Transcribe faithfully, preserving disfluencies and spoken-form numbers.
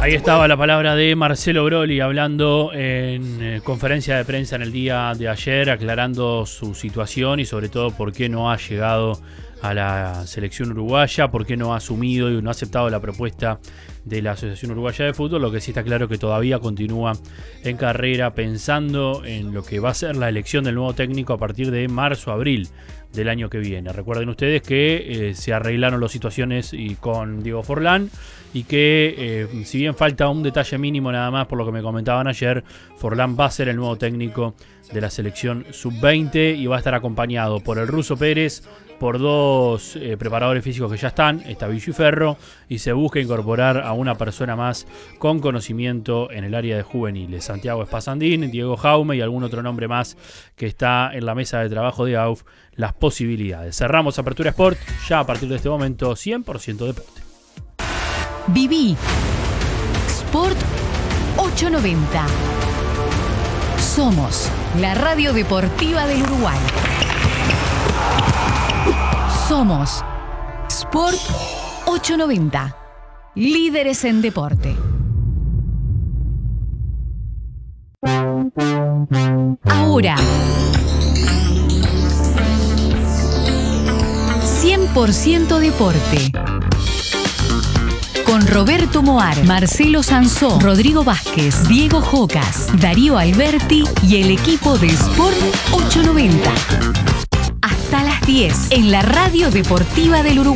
Ahí estaba la palabra de Marcelo Broli hablando en eh, conferencia de prensa en el día de ayer, aclarando su situación y sobre todo por qué no ha llegado a la selección uruguaya, por qué no ha asumido y no ha aceptado la propuesta de la Asociación Uruguaya de Fútbol. Lo que sí está claro que todavía continúa en carrera pensando en lo que va a ser la elección del nuevo técnico a partir de marzo-abril del año que viene. Recuerden ustedes que eh, se arreglaron las situaciones y con Diego Forlán y que eh, si bien falta un detalle mínimo nada más por lo que me comentaban ayer, Forlán va a ser el nuevo técnico de la selección sub veinte y va a estar acompañado por el Ruso Pérez, por dos eh, preparadores físicos que ya están, Estavillo y Ferro, y se busca incorporar a una persona más con conocimiento en el área de juveniles. Santiago Espasandín, Diego Jaume y algún otro nombre más que está en la mesa de trabajo de A U F, las posibilidades. Cerramos Apertura Sport, ya a partir de este momento cien por ciento deporte. Viví Sport ochocientos noventa. Somos la radio deportiva del Uruguay. Somos Sport ochocientos noventa, líderes en deporte. Ahora, cien por ciento deporte. Con Roberto Moar, Marcelo Sansó, Rodrigo Vázquez, Diego Jocas, Darío Alberti y el equipo de Sport ochocientos noventa. Hasta las diez en la radio deportiva del Uruguay.